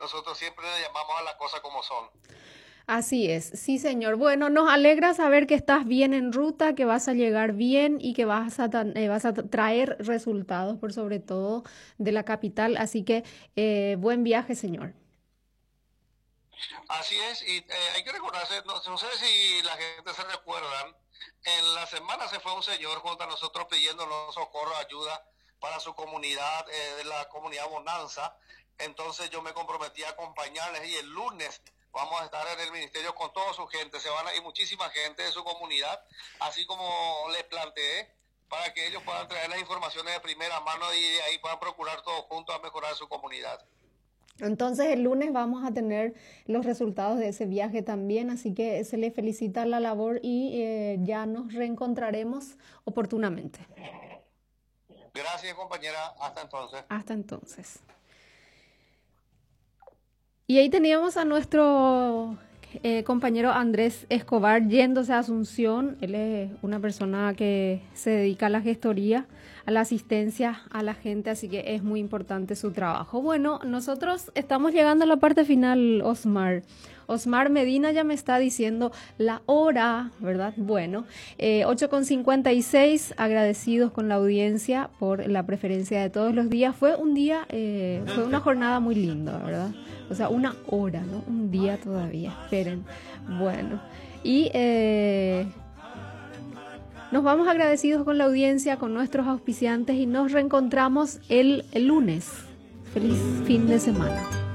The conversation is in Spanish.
nosotros siempre le llamamos a las cosas como son. Así es, sí, señor. Bueno, nos alegra saber que estás bien en ruta, que vas a llegar bien y que vas a traer resultados, por sobre todo de la capital. Así que buen viaje, señor. Así es, y hay que recordarse, no sé si la gente se recuerdan, en la semana se fue un señor junto a nosotros pidiéndonos socorro, ayuda para su comunidad, de la comunidad Bonanza. Entonces yo me comprometí a acompañarles y el lunes vamos a estar en el ministerio con toda su gente, se van a ir muchísima gente de su comunidad, así como les planteé, para que ellos puedan traer las informaciones de primera mano y de ahí puedan procurar todos juntos a mejorar su comunidad. Entonces el lunes vamos a tener los resultados de ese viaje también, así que se le felicita la labor y ya nos reencontraremos oportunamente. Gracias compañera, hasta entonces. Hasta entonces. Y ahí teníamos a nuestro compañero Andrés Escobar yéndose a Asunción. Él es una persona que se dedica a la gestoría, a la asistencia a la gente, así que es muy importante su trabajo. Bueno, nosotros estamos llegando a la parte final, Osmar. Osmar Medina ya me está diciendo la hora, ¿verdad? Bueno, 8:56, agradecidos con la audiencia por la preferencia de todos los días. Fue un día, fue una jornada muy linda, ¿verdad? O sea, una hora, ¿no? Un día todavía, esperen. Bueno, y nos vamos agradecidos con la audiencia, con nuestros auspiciantes y nos reencontramos el lunes. Feliz fin de semana.